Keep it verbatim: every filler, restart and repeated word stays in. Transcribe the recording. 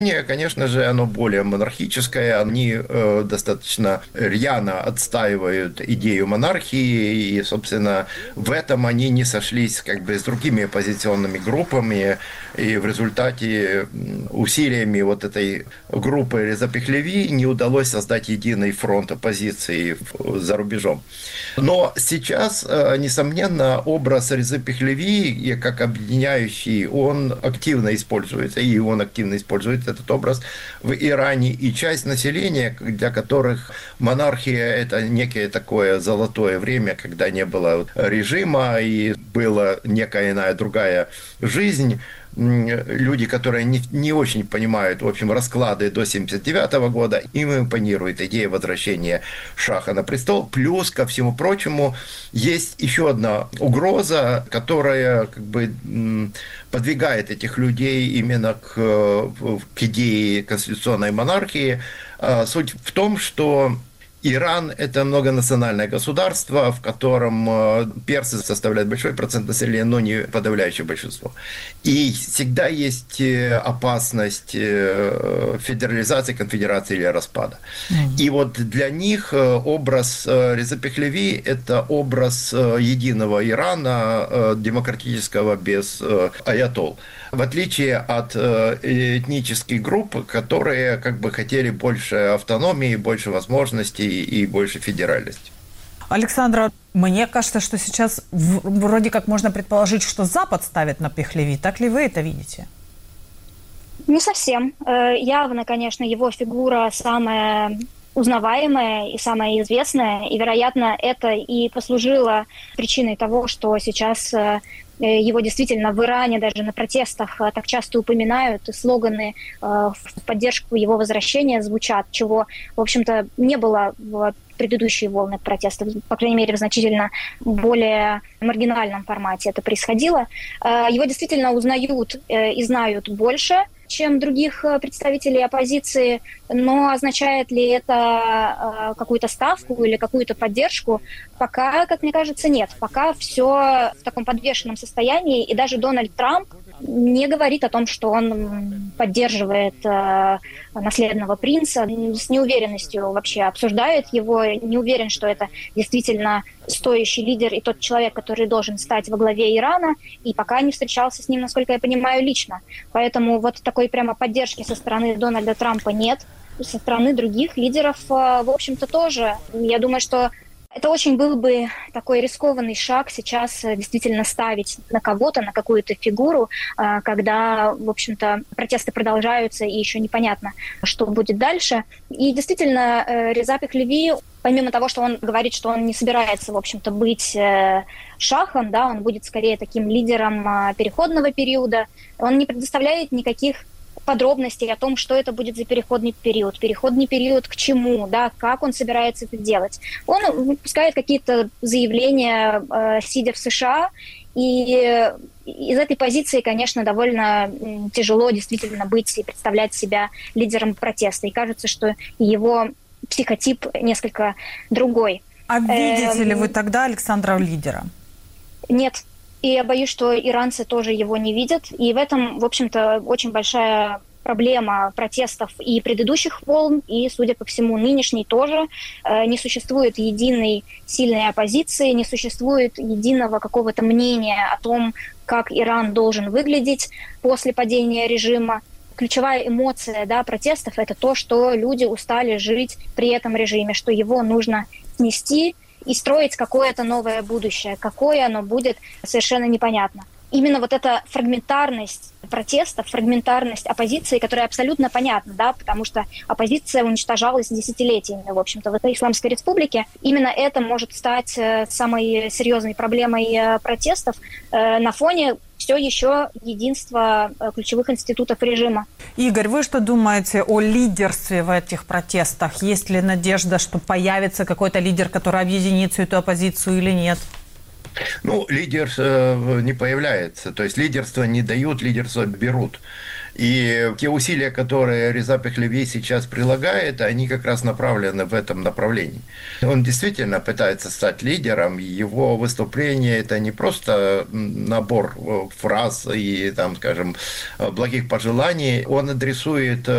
Конечно же, оно более монархическое. Они э, достаточно рьяно отстаивают идею монархии, и, собственно, в этом они не сошлись как бы с другими оппозиционными группами, и в результате усилиями вот этой группы Реза Пехлеви не удалось создать единый фронт оппозиции за рубежом. Но сейчас, несомненно, образ Резы Пехлеви как объединяющий, он активно используется, и он активно использует этот образ в Иране, и часть населения, для которых монархия – это некое такое золотое время, когда не было режима и была некая иная другая жизнь. Люди, которые не, не очень понимают, в общем, расклады до семьдесят девятого года, им импонирует идея возвращения Шаха на престол. Плюс, ко всему прочему, есть еще одна угроза, которая как бы подвигает этих людей именно к, к идее конституционной монархии. Суть в том, что Иран – это многонациональное государство, в котором персы составляют большой процент населения, но не подавляющее большинство. И всегда есть опасность федерализации, конфедерации или распада. Mm-hmm. И вот для них образ Реза Пехлеви – это образ единого Ирана, демократического, без аятол. В отличие от этнических групп, которые как бы хотели больше автономии, больше возможностей и больше федеральности. Александра, мне кажется, что сейчас вроде как можно предположить, что Запад ставит на Пехлеви. Так ли вы это видите? Не совсем. Явно, конечно, его фигура самая узнаваемая и самая известная, и, вероятно, это и послужило причиной того, что сейчас его действительно в Иране даже на протестах так часто упоминают, и слоганы в поддержку его возвращения звучат, чего, в общем-то, не было в предыдущие волны протестов, по крайней мере, в значительно более маргинальном формате это происходило. Его действительно узнают и знают больше, чем других представителей оппозиции, но означает ли это какую-то ставку или какую-то поддержку, пока, как мне кажется, нет. Пока все в таком подвешенном состоянии, и даже Дональд Трамп не говорит о том, что он поддерживает э, наследного принца, с неуверенностью вообще обсуждает его, не уверен, что это действительно стоящий лидер и тот человек, который должен стать во главе Ирана, и пока не встречался с ним, насколько я понимаю, лично. Поэтому вот такой прямо поддержки со стороны Дональда Трампа нет, со стороны других лидеров, э, в общем-то, тоже. Я думаю, что это очень был бы такой рискованный шаг сейчас действительно ставить на кого-то, на какую-то фигуру, когда, в общем-то, протесты продолжаются и еще непонятно, что будет дальше. И действительно, Реза Пехлеви, помимо того, что он говорит, что он не собирается, в общем-то, быть шахом, да, он будет скорее таким лидером переходного периода, он не предоставляет никаких подробностей о том, что это будет за переходный период. Переходный период к чему, да, как он собирается это делать. Он выпускает какие-то заявления, э, сидя в США, и из этой позиции, конечно, довольно тяжело действительно быть и представлять себя лидером протеста. И кажется, что его психотип несколько другой. А видите ли вы тогда Александра лидера? Нет. И я боюсь, что иранцы тоже его не видят. И в этом, в общем-то, очень большая проблема протестов и предыдущих волн, и, судя по всему, нынешней тоже. Не существует единой сильной оппозиции, не существует единого какого-то мнения о том, как Иран должен выглядеть после падения режима. Ключевая эмоция, да, протестов – это то, что люди устали жить при этом режиме, что его нужно снести и строить какое-то новое будущее. Какое оно будет, совершенно непонятно. Именно вот эта фрагментарность протестов, фрагментарность оппозиции, которая абсолютно понятна, да, потому что оппозиция уничтожалась десятилетиями, в общем-то, в этой Исламской республике. Именно это может стать самой серьезной проблемой протестов на фоне все еще единства ключевых институтов режима. Игорь, вы что думаете о лидерстве в этих протестах? Есть ли надежда, что появится какой-то лидер, который объединит всю эту оппозицию или нет? Ну, лидер не появляется. То есть лидерство не дают, лидерство берут. И те усилия, которые Реза Пехлеви сейчас прилагает, они как раз направлены в этом направлении. Он действительно пытается стать лидером. Его выступление – это не просто набор фраз и, там, скажем, благих пожеланий. Он адресует